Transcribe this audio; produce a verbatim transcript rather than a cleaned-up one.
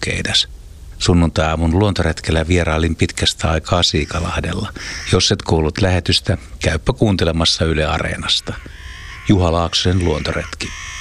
Keidas. Sunnuntai-aamun luontoretkellä vierailin pitkästä aikaa Siikalahdella. Jos et kuullut lähetystä, käyppä kuuntelemassa Yle Areenasta. Juha Laaksosen luontoretki.